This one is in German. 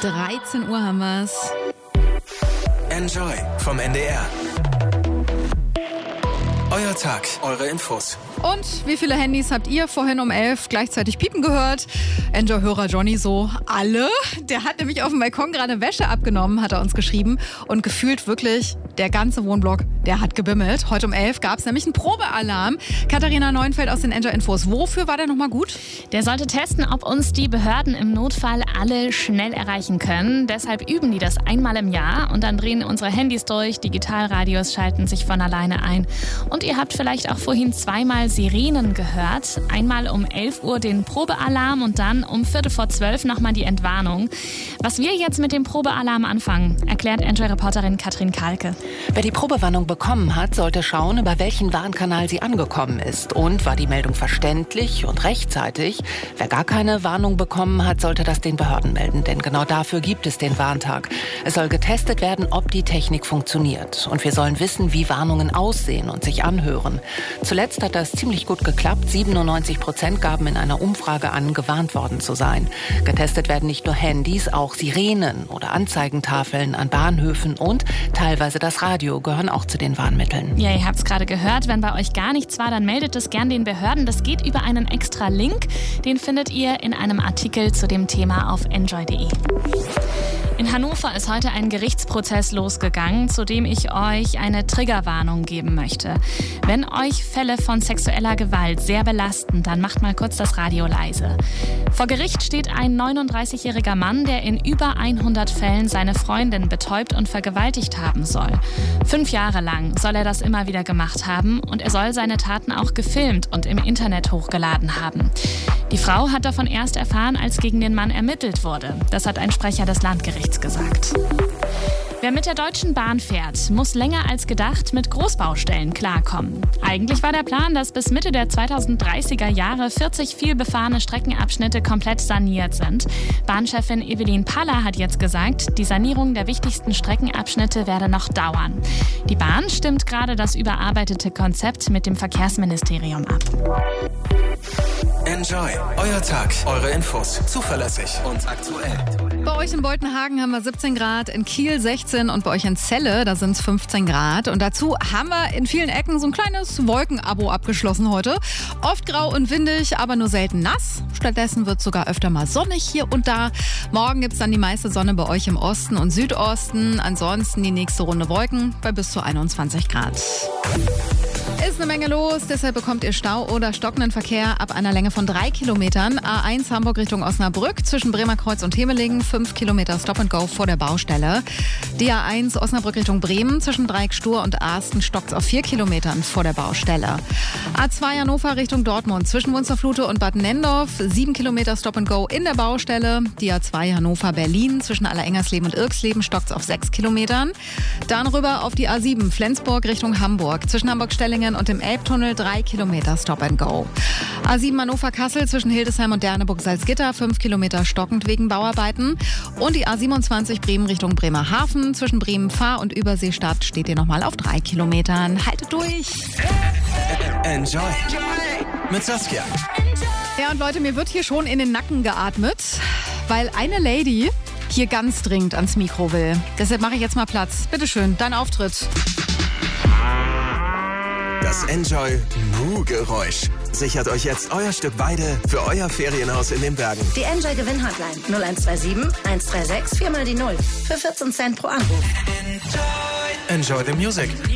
13 Uhr haben wir's. Enjoy vom NDR. Euer Tag, eure Infos. Und wie viele Handys habt ihr vorhin um 11 gleichzeitig piepen gehört? Enjoy-Hörer Johnny so, alle? Der hat nämlich auf dem Balkon gerade Wäsche abgenommen, hat er uns geschrieben. Und gefühlt wirklich, der ganze Wohnblock, der hat gebimmelt. Heute um 11 gab es nämlich einen Probealarm. Katharina Neuenfeld aus den Enjoy-Infos. Wofür war der nochmal gut? Der sollte testen, ob uns die Behörden im Notfall alle schnell erreichen können. Deshalb üben die das einmal im Jahr und dann drehen unsere Handys durch, Digitalradios schalten sich von alleine ein. Und ihr habt vielleicht auch vorhin zweimal Sirenen gehört. Einmal um 11 Uhr den Probealarm und dann um 11:45 nochmal die Entwarnung. Was wir jetzt mit dem Probealarm anfangen, erklärt Enjoy-Reporterin Katrin Kalke. Wer die Probewarnung bekommen hat, sollte schauen, über welchen Warnkanal sie angekommen ist. Und war die Meldung verständlich und rechtzeitig? Wer gar keine Warnung bekommen hat, sollte das den Behörden melden. Denn genau dafür gibt es den Warntag. Es soll getestet werden, ob die Technik funktioniert. Und wir sollen wissen, wie Warnungen aussehen und sich anhören. Zuletzt hat das ziemlich gut geklappt. 97% gaben in einer Umfrage an, gewarnt worden zu sein. Getestet werden nicht nur Handys, auch Sirenen oder Anzeigentafeln an Bahnhöfen und teilweise das Radio gehören auch zu den Warnmitteln. Ja, ihr habt es gerade gehört. Wenn bei euch gar nichts war, dann meldet es gern den Behörden. Das geht über einen extra Link. Den findet ihr in einem Artikel zu dem Thema auf enjoy.de. In Hannover ist heute ein Gerichtsprozess losgegangen, zu dem ich euch eine Triggerwarnung geben möchte. Wenn euch Fälle von sexueller Gewalt sehr belasten, dann macht mal kurz das Radio leise. Vor Gericht steht ein 39-jähriger Mann, der in über 100 Fällen seine Freundin betäubt und vergewaltigt haben soll. 5 Jahre lang soll er das immer wieder gemacht haben und er soll seine Taten auch gefilmt und im Internet hochgeladen haben. Die Frau hat davon erst erfahren, als gegen den Mann ermittelt wurde. Das hat ein Sprecher des Landgerichts gesagt. Wer mit der Deutschen Bahn fährt, muss länger als gedacht mit Großbaustellen klarkommen. Eigentlich war der Plan, dass bis Mitte der 2030er Jahre 40 vielbefahrene Streckenabschnitte komplett saniert sind. Bahnchefin Evelyn Paller hat jetzt gesagt, die Sanierung der wichtigsten Streckenabschnitte werde noch dauern. Die Bahn stimmt gerade das überarbeitete Konzept mit dem Verkehrsministerium ab. Enjoy, euer Tag, eure Infos. Zuverlässig und aktuell. Bei euch in Boltenhagen haben wir 17 Grad, in Kiel 16 und bei euch in Celle, da sind es 15 Grad. Und dazu haben wir in vielen Ecken so ein kleines Wolkenabo abgeschlossen heute. Oft grau und windig, aber nur selten nass. Stattdessen wird es sogar öfter mal sonnig hier und da. Morgen gibt es dann die meiste Sonne bei euch im Osten und Südosten. Ansonsten die nächste Runde Wolken bei bis zu 21 Grad. Ist eine Menge los, deshalb bekommt ihr Stau oder stockenden Verkehr ab einer Länge von 3 Kilometern. A1 Hamburg Richtung Osnabrück zwischen Bremerkreuz und Hemelingen, 5 Kilometer Stop and Go vor der Baustelle. Die A1 Osnabrück Richtung Bremen zwischen Dreieck Stur und Arsten stockt's auf 4 Kilometern vor der Baustelle. A2 Hannover Richtung Dortmund zwischen Munsterflute und Bad Nendorf, 7 Kilometer Stop and Go in der Baustelle. Die A2 Hannover Berlin zwischen Allerengersleben und Irksleben stockt's auf 6 Kilometern. Dann rüber auf die A7 Flensburg Richtung Hamburg zwischen Hamburg-Stellingen und dem Elbtunnel 3 Kilometer Stop and Go. A7 Hannover-Kassel zwischen Hildesheim und Derneburg-Salzgitter 5 Kilometer stockend wegen Bauarbeiten. Und die A27 Bremen Richtung Bremerhaven zwischen Bremen-Fahr und Überseestadt steht ihr nochmal auf 3 Kilometern. Haltet durch! Enjoy mit Saskia. Ja, und Leute, mir wird hier schon in den Nacken geatmet, weil eine Lady hier ganz dringend ans Mikro will. Deshalb mache ich jetzt mal Platz. Bitteschön, dein Auftritt. Das Enjoy-Mu-Geräusch sichert euch jetzt euer Stück Weide für euer Ferienhaus in den Bergen. Die Enjoy-Gewinn-Hotline 0127 136 4 mal die 0 für 14 Cent pro Anruf. Enjoy the music.